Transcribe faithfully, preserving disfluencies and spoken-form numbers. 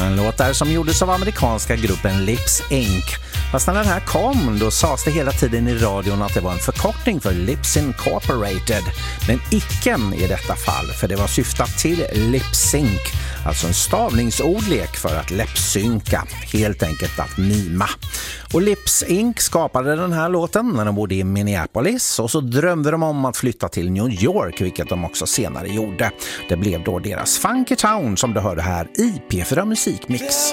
En låt där som gjordes av amerikanska gruppen Lips Incorporated. Fast när den här kom, då sades det hela tiden i radion att det var en förkortning för Lips Incorporated. Men icke i detta fall, för det var syftat till lip sync. Alltså en stavningsordlek för att läppsynka, helt enkelt att mima. Och Lips Incorporated skapade den här låten när de bodde i Minneapolis, och så drömde de om att flytta till New York, vilket de också senare gjorde. Det blev då deras Funky Town som du hörde här i P fyra Musikmix.